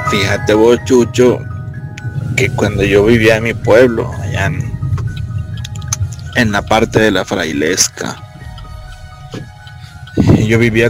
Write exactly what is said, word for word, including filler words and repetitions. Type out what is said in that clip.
Fíjate vos, Chucho, que cuando yo vivía en mi pueblo, allá en, en la parte de la Frailesca, yo vivía